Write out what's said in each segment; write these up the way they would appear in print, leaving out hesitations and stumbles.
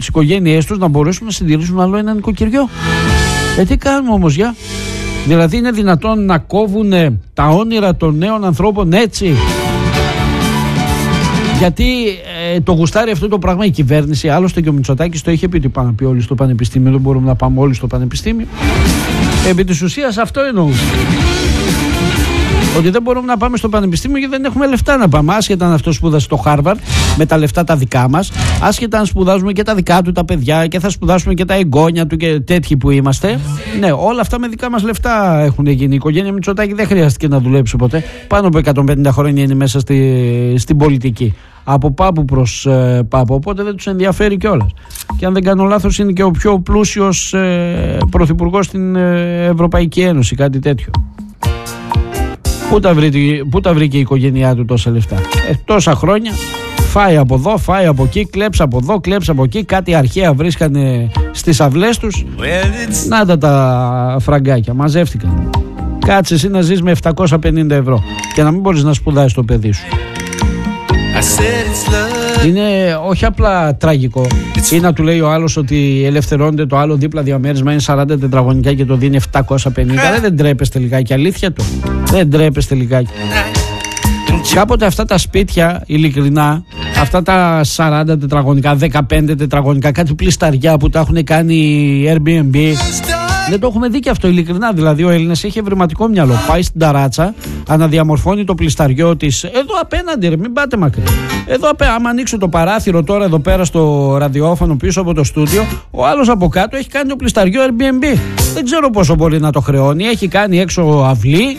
τις οικογένειές τους να μπορέσουν να συντηρήσουν άλλο ένα νοικοκυριό. Τι κάνουμε όμως για? Δηλαδή είναι δυνατόν να κόβουν τα όνειρα των νέων ανθρώπων έτσι? Γιατί το γουστάρει αυτό το πράγμα η κυβέρνηση. Άλλωστε και ο Μητσοτάκης το είχε πει ότι πάμε να πει όλοι στο πανεπιστήμιο. Δεν μπορούμε να πάμε όλοι στο πανεπιστήμιο. Επί της ουσίας αυτό εννοούσε. Ότι δεν μπορούμε να πάμε στο πανεπιστήμιο γιατί δεν έχουμε λεφτά να πάμε. Άσχετα αν αυτό σπούδασε στο Χάρβαρντ με τα λεφτά τα δικά μας, άσχετα αν σπουδάζουμε και τα δικά του τα παιδιά και θα σπουδάσουμε και τα εγγόνια του και τέτοιοι που είμαστε. Ναι, όλα αυτά με δικά μας λεφτά έχουν γίνει. Η οικογένεια Μητσοτάκη δεν χρειάστηκε να δουλέψει ποτέ. Πάνω από 150 χρόνια είναι μέσα στην πολιτική. Από πάπου προς πάπου. Οπότε δεν τους ενδιαφέρει κιόλας. Και αν δεν κάνω λάθος, είναι και ο πιο πλούσιος πρωθυπουργός στην Ευρωπαϊκή Ένωση, κάτι τέτοιο. Πού τα βρήκε η οικογένειά του τόσα λεφτά? Τόσα χρόνια φάει από εδώ, φάει από εκεί, κλέψε από εδώ, κλέψε από εκεί. Κάτι αρχαία βρίσκανε στις αυλές τους. Να τα φραγκάκια, μαζεύτηκαν. Κάτσε εσύ να ζεις με 750 ευρώ και να μην μπορείς να σπουδάσεις το παιδί σου. Είναι όχι απλά τραγικό. Ή να του λέει ο άλλος ότι ελευθερώνεται το άλλο δίπλα διαμέρισμα, είναι 40 τετραγωνικά και το δίνει 750. Δεν τρέπεστε λιγάκι, αλήθεια το? Δεν τρέπεστε λιγάκι? Κάποτε αυτά τα σπίτια, ειλικρινά, αυτά τα 40 τετραγωνικά, 15 τετραγωνικά, κάτι πλισταριά που τα έχουν κάνει Airbnb, δεν το έχουμε δει και αυτό, ειλικρινά. Δηλαδή ο Έλληνας έχει ευρηματικό μυαλό. Πάει στην ταράτσα, αναδιαμορφώνει το πλισταριό της. Εδώ απέναντι, ρε, μην πάτε μακριά. Εδώ απέναντι, άμα ανοίξω το παράθυρο τώρα εδώ πέρα στο ραδιόφωνο πίσω από το στούντιο, ο άλλος από κάτω έχει κάνει το πλισταριό Airbnb. Δεν ξέρω πόσο μπορεί να το χρεώνει. Έχει κάνει έξω αυλή.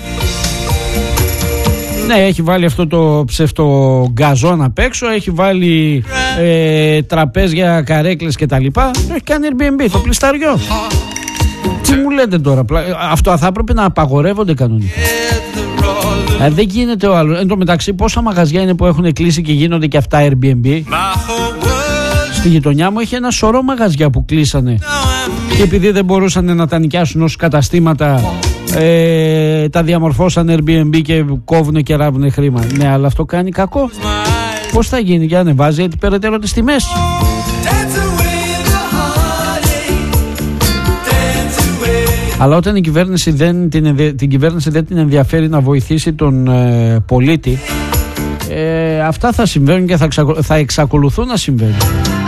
Ναι, έχει βάλει αυτό το ψευτογκαζόν απ' έξω, έχει βάλει τραπέζια, καρέκλες κτλ. Το έχει κάνει Airbnb, το πλισταριό. Τι μου λέτε τώρα? Αυτό θα έπρεπε να απαγορεύονται κανονικά. Δεν γίνεται ο άλλος. Εν τω μεταξύ, πόσα μαγαζιά είναι που έχουν κλείσει και γίνονται και αυτά Airbnb? Στη γειτονιά μου έχει ένα σωρό μαγαζιά που κλείσανε και επειδή δεν μπορούσαν να τα νοικιάσουν ως καταστήματα, τα διαμορφώσαν Airbnb και κόβουνε και ράβουνε χρήμα. Ναι, αλλά αυτό κάνει κακό. Πώς θα γίνει? Για να ανεβάζει περαιτέρω τις τιμές. Αλλά όταν την κυβέρνηση δεν την ενδιαφέρει να βοηθήσει τον πολίτη, αυτά θα συμβαίνουν και θα εξακολουθούν να συμβαίνουν.